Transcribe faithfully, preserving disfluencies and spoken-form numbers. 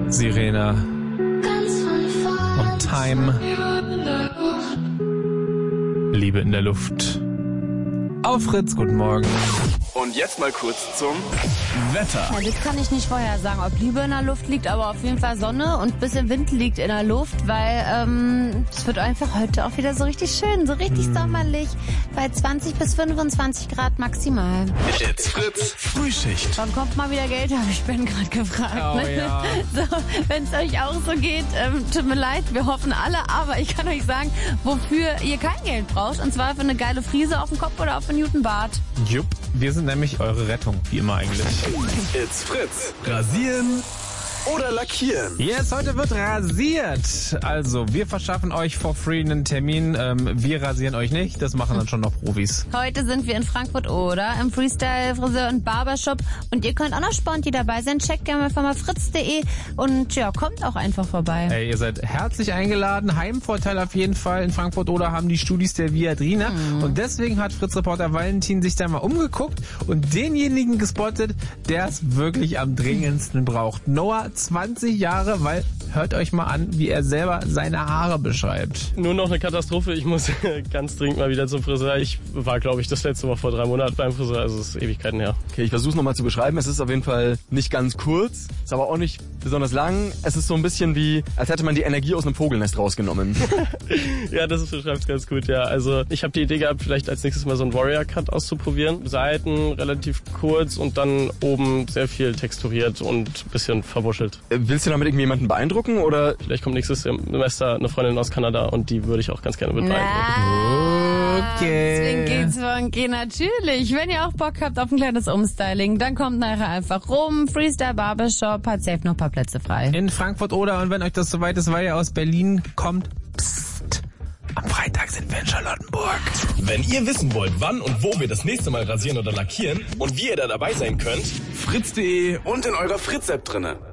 Sirena und Time. Liebe in der Luft. Auf Fritz, guten Morgen. Und jetzt mal kurz zum Wetter. Ja, das kann ich nicht vorher sagen, ob Liebe in der Luft liegt, aber auf jeden Fall Sonne und ein bisschen Wind liegt in der Luft, weil ähm, es wird einfach heute auch wieder so richtig schön, so richtig hm. sommerlich, bei zwanzig bis fünfundzwanzig Grad maximal. Jetzt Fritz, Frühschicht. Wann kommt mal wieder Geld, habe ich Ben gerade gefragt. Oh, ne? ja. So, wenn es euch auch so geht, ähm, tut mir leid, wir hoffen alle, aber ich kann euch sagen, wofür ihr kein Geld braucht, und zwar für eine geile Frise auf dem Kopf oder auf einen Newton Bart. Jupp, wir sind nämlich eure Rettung, wie immer eigentlich. It's Fritz. Rasieren oder lackieren? Yes, heute wird rasiert. Also, wir verschaffen euch for free einen Termin. Ähm, wir rasieren euch nicht, das machen dann schon noch Profis. Heute sind wir in Frankfurt oder im Freestyle Friseur und Barbershop und ihr könnt auch noch spontan dabei sein. Checkt gerne mal mal fritz punkt de und ja, kommt auch einfach vorbei. Ey, ihr seid herzlich eingeladen. Heimvorteil auf jeden Fall. In Frankfurt oder haben die Studis der Viadrina. Mhm. Und deswegen hat Fritz-Reporter Valentin sich da mal umgeguckt und denjenigen gespottet, der es wirklich am dringendsten braucht. Noah, zwanzig Jahre, weil hört euch mal an, wie er selber seine Haare beschreibt. Nur noch eine Katastrophe. Ich muss ganz dringend mal wieder zum Friseur. Ich war, glaube ich, das letzte Mal vor drei Monaten beim Friseur. Also es ist Ewigkeiten her. Okay, ich versuche es nochmal zu beschreiben. Es ist auf jeden Fall nicht ganz kurz, ist aber auch nicht besonders lang. Es ist so ein bisschen wie, als hätte man die Energie aus einem Vogelnest rausgenommen. Ja, das beschreibt ganz gut, ja. Also ich habe die Idee gehabt, vielleicht als nächstes mal so einen Warrior-Cut auszuprobieren. Seiten relativ kurz und dann oben sehr viel texturiert und ein bisschen verwuschelt. Willst du damit irgendwie jemanden beeindrucken, oder? Vielleicht kommt nächstes Semester eine Freundin aus Kanada und die würde ich auch ganz gerne mit beeindrucken. Okay. Zwinki, zwonki, natürlich. Wenn ihr auch Bock habt auf ein kleines Umstyling, dann kommt nachher einfach rum. Freestyle Barbershop hat safe noch ein paar Plätze frei. In Frankfurt oder, und wenn euch das soweit ist, weil ihr aus Berlin kommt, psst, am Freitag sind wir in Charlottenburg. Wenn ihr wissen wollt, wann und wo wir das nächste Mal rasieren oder lackieren und wie ihr da dabei sein könnt, fritz punkt de und in eurer Fritz-App drinne.